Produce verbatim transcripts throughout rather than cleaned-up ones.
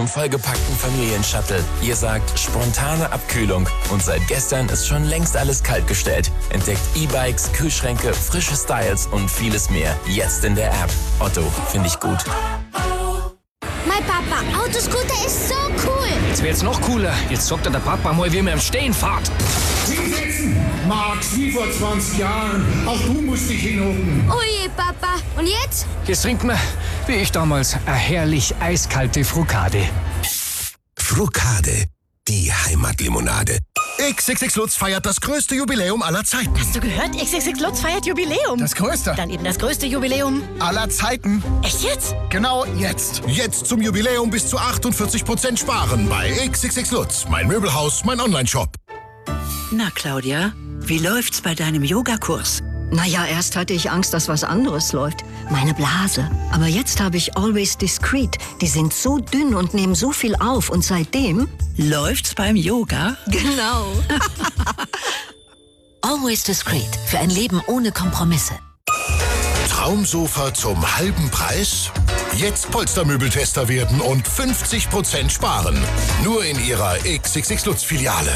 vom vollgepackten Familienshuttle. Ihr sagt spontane Abkühlung und seit gestern ist schon längst alles kaltgestellt. Entdeckt E-Bikes, Kühlschränke, frische Styles und vieles mehr. Jetzt in der App. Otto, finde ich gut. Mein Papa, Autoscooter ist so cool. Jetzt wird's noch cooler. Jetzt zockt der Papa mal, wie man im Stehen fährt. Hinsetzen, Max, wie vor zwanzig Jahren. Auch du musst dich hinhocken. Oh je, Papa. Und jetzt? Jetzt trinkt man, wie ich damals, eine herrlich eiskalte Frucade. Frucade, die Heimatlimonade. X X X Lutz feiert das größte Jubiläum aller Zeiten. Hast du gehört? X X X Lutz feiert Jubiläum. Das größte? Dann eben das größte Jubiläum aller Zeiten. Echt jetzt? Genau jetzt. Jetzt zum Jubiläum bis zu achtundvierzig Prozent sparen bei X X X Lutz. Mein Möbelhaus, mein Onlineshop. Na, Claudia, wie läuft's bei deinem Yogakurs? Naja, erst hatte ich Angst, dass was anderes läuft. Meine Blase. Aber jetzt habe ich Always Discreet. Die sind so dünn und nehmen so viel auf. Und seitdem... Läuft's beim Yoga? Genau. Always Discreet. Für ein Leben ohne Kompromisse. Traumsofa zum halben Preis? Jetzt Polstermöbeltester werden und fünfzig Prozent sparen. Nur in Ihrer X X X Lutz Filiale.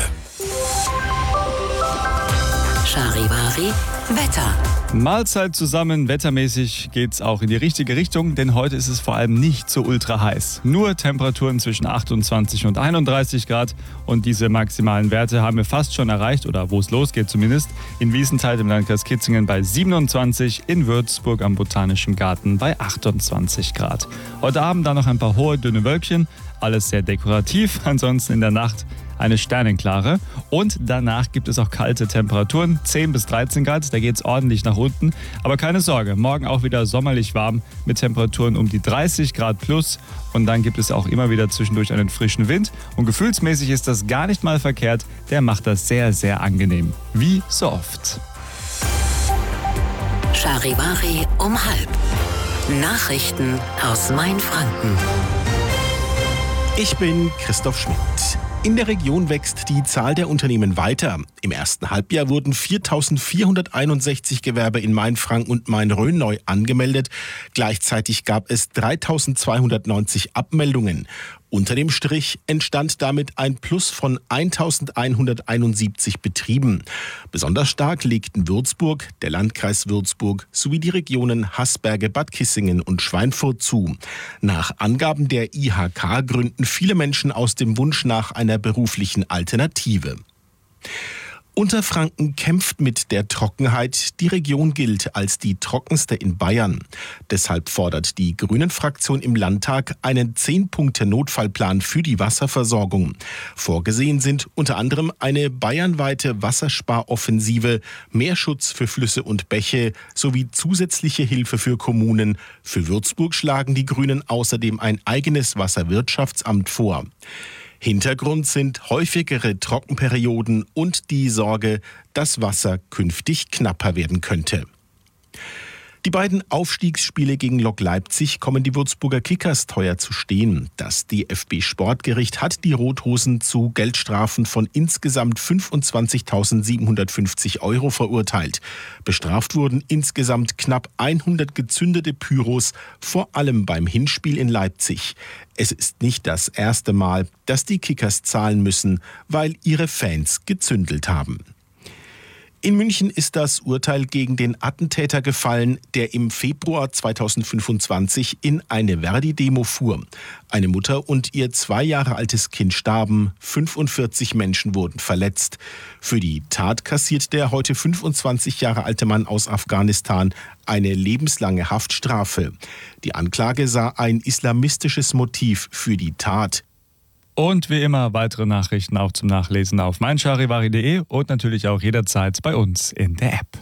Charivari Wetter. Mahlzeit zusammen, wettermäßig geht's auch in die richtige Richtung, denn heute ist es vor allem nicht so ultra heiß. Nur Temperaturen zwischen achtundzwanzig und einunddreißig Grad und diese maximalen Werte haben wir fast schon erreicht, oder wo es losgeht zumindest. In Wiesenthal im Landkreis Kitzingen bei siebenundzwanzig, in Würzburg am Botanischen Garten bei achtundzwanzig Grad. Heute Abend dann noch ein paar hohe, dünne Wölkchen, alles sehr dekorativ, ansonsten in der Nacht eine sternenklare. Und danach gibt es auch kalte Temperaturen, zehn bis dreizehn Grad, da geht es ordentlich nach unten. Aber keine Sorge, morgen auch wieder sommerlich warm mit Temperaturen um die dreißig Grad plus. Und dann gibt es auch immer wieder zwischendurch einen frischen Wind. Und gefühlsmäßig ist das gar nicht mal verkehrt, der macht das sehr, sehr angenehm. Wie so oft. Charivari um halb. Nachrichten aus Mainfranken. Ich bin Christoph Schmidt. In der Region wächst die Zahl der Unternehmen weiter. Im ersten Halbjahr wurden viertausendvierhunderteinundsechzig Gewerbe in Mainfranken und Main-Rhön neu angemeldet. Gleichzeitig gab es dreitausendzweihundertneunzig Abmeldungen. Unter dem Strich entstand damit ein Plus von eintausendeinhunderteinundsiebzig Betrieben. Besonders stark legten Würzburg, der Landkreis Würzburg sowie die Regionen Haßberge, Bad Kissingen und Schweinfurt zu. Nach Angaben der I H K gründen viele Menschen aus dem Wunsch nach einer beruflichen Alternative. Unterfranken kämpft mit der Trockenheit. Die Region gilt als die trockenste in Bayern. Deshalb fordert die Grünen-Fraktion im Landtag einen zehn-Punkte-Notfallplan für die Wasserversorgung. Vorgesehen sind unter anderem eine bayernweite Wassersparoffensive, mehr Schutz für Flüsse und Bäche sowie zusätzliche Hilfe für Kommunen. Für Würzburg schlagen die Grünen außerdem ein eigenes Wasserwirtschaftsamt vor. Hintergrund sind häufigere Trockenperioden und die Sorge, dass Wasser künftig knapper werden könnte. Die beiden Aufstiegsspiele gegen Lok Leipzig kommen die Würzburger Kickers teuer zu stehen. Das D F B-Sportgericht hat die Rothosen zu Geldstrafen von insgesamt fünfundzwanzigtausendsiebenhundertfünfzig Euro verurteilt. Bestraft wurden insgesamt knapp hundert gezündete Pyros, vor allem beim Hinspiel in Leipzig. Es ist nicht das erste Mal, dass die Kickers zahlen müssen, weil ihre Fans gezündelt haben. In München ist das Urteil gegen den Attentäter gefallen, der im Februar zweitausendfünfundzwanzig in eine Verdi-Demo fuhr. Eine Mutter und ihr zwei Jahre altes Kind starben, fünfundvierzig Menschen wurden verletzt. Für die Tat kassiert der heute fünfundzwanzig Jahre alte Mann aus Afghanistan eine lebenslange Haftstrafe. Die Anklage sah ein islamistisches Motiv für die Tat. Und wie immer weitere Nachrichten auch zum Nachlesen auf mein charivari punkt de und natürlich auch jederzeit bei uns in der App.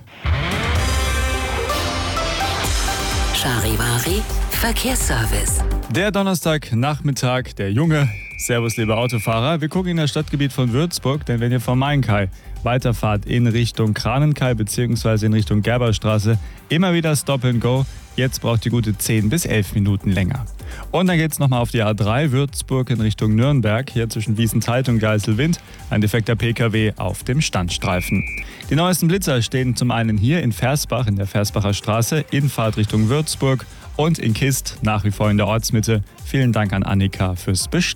Charivari Verkehrsservice. Der Donnerstagnachmittag, der Junge. Servus, liebe Autofahrer. Wir gucken in das Stadtgebiet von Würzburg, denn wenn ihr von Mainkai weiterfahrt in Richtung Kranenkai bzw. in Richtung Gerberstraße, immer wieder Stop and Go. Jetzt braucht ihr gute zehn bis elf Minuten länger. Und dann geht's nochmal auf die A drei Würzburg in Richtung Nürnberg, hier zwischen Wiesenthal und Geiselwind. Ein defekter P K W auf dem Standstreifen. Die neuesten Blitzer stehen zum einen hier in Versbach, in der Versbacher Straße, in Fahrt Richtung Würzburg und in Kist, nach wie vor in der Ortsmitte. Vielen Dank an Annika fürs Bestellen.